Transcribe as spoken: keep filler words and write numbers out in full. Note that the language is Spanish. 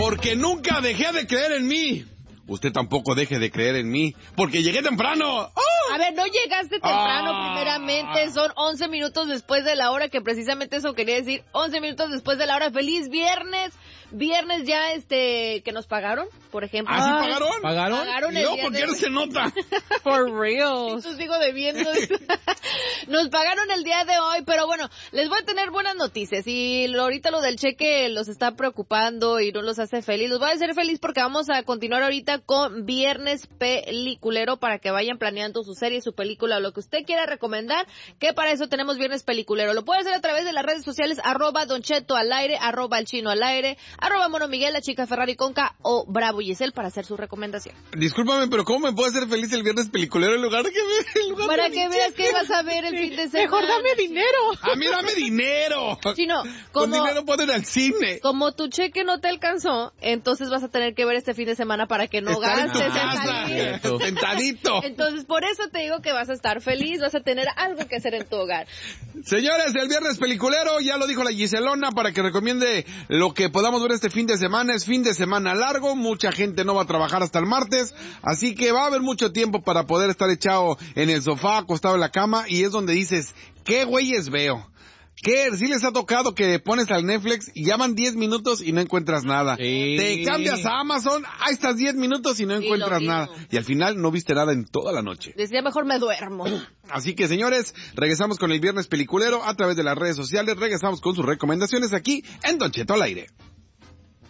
porque nunca dejé de creer en mí. Usted tampoco deje de creer en mí, porque llegué temprano. ¡Oh! A ver, no llegaste temprano Ah. primeramente, son once minutos después de la hora, que precisamente eso quería decir, once minutos después de la hora. ¡Feliz viernes! Viernes ya, este, que nos pagaron, por ejemplo. ¿Ah, sí pagaron? ¿Pagaron? Pagaron el No, día ¿por qué de no hoy. se nota? For real. Entonces sigo debiendo. Nos pagaron el día de hoy, pero bueno, les voy a tener buenas noticias. Y lo- ahorita lo del cheque los está preocupando y no los hace feliz. Los voy a hacer feliz porque vamos a continuar ahorita con Viernes Peliculero para que vayan planeando su serie, su película, lo que usted quiera recomendar, que para eso tenemos Viernes Peliculero. Lo puede hacer a través de las redes sociales, arroba Don Cheto al aire, arroba El Chino al aire, arroba Mono Miguel, la chica Ferrari Conca o Bravo Giselle para hacer su recomendación. Discúlpame, pero ¿cómo me puedo hacer feliz el viernes peliculero en lugar de que me... en lugar Para de que mi veas cheque? que vas a ver el fin de semana. Mejor dame dinero. ¡A mí dame dinero! Chino, Con como, dinero puedo ir al cine. como tu cheque no te alcanzó, entonces vas a tener que ver este fin de semana para que no Estar en tu gastes en casa, salir. sentadito. Entonces, por eso te digo que vas a estar feliz, vas a tener algo que hacer en tu hogar. Señores, el viernes peliculero, ya lo dijo la Giselona, para que recomiende lo que podamos ver este fin de semana. Es fin de semana largo, mucha gente no va a trabajar hasta el martes, así que va a haber mucho tiempo para poder estar echado en el sofá, acostado en la cama, y es donde dices, ¿qué güeyes veo? ¿Qué? ¿Sí les ha tocado que pones al Netflix y llaman diez minutos y no encuentras nada? Sí. Te cambias a Amazon, ahí estás diez minutos y no Y encuentras lo nada. mismo. Y al final no viste nada en toda la noche. Decía, mejor me duermo. Así que, señores, regresamos con el viernes peliculero a través de las redes sociales. Regresamos con sus recomendaciones aquí en Don Cheto al aire.